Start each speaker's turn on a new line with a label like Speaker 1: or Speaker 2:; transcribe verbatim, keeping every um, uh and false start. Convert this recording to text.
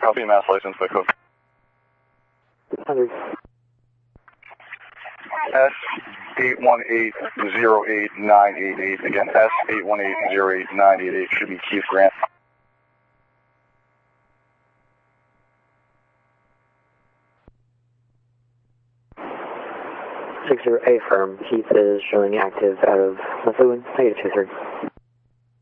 Speaker 1: copy, mass license by code.
Speaker 2: one hundred.
Speaker 1: S eight one eight zero eight nine eight eight. Again, S eight one eight zero eight nine eight eight should be Keith Grant.
Speaker 2: six zero A firm. Keith is showing active out of Leslie. Negative two three.